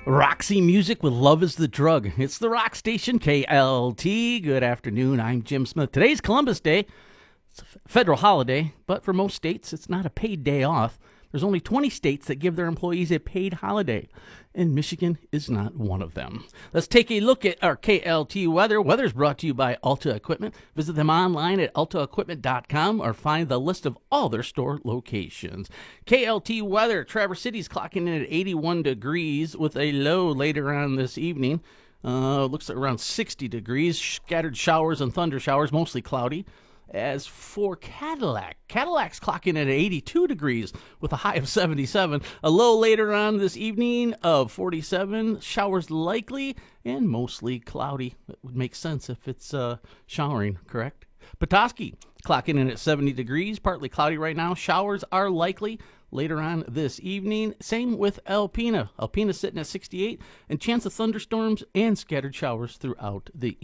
Roxy Music with Love is the Drug. It's the rock station, KLT. Good afternoon. I'm Jim Smith. Today's Columbus Day. It's a federal holiday, but for most states, it's not a paid day off. There's only 20 states that give their employees a paid holiday, and Michigan is not one of them. Let's take a look at our KLT weather. Weather's brought to you by Alta Equipment. Visit them online at altaequipment.com or find the list of all their store locations. KLT weather, Traverse City's clocking in at 81 degrees with a low later on this evening. Looks like around 60 degrees, scattered showers and thunder showers, mostly cloudy. As for Cadillac's clocking at 82 degrees with a high of 77. A low later on this evening of 47. Showers likely and mostly cloudy. That would make sense if it's showering, correct? Petoskey clocking in at 70 degrees, partly cloudy right now. Showers are likely later on this evening. Same with Alpena. Alpena sitting at 68 and chance of thunderstorms and scattered showers throughout the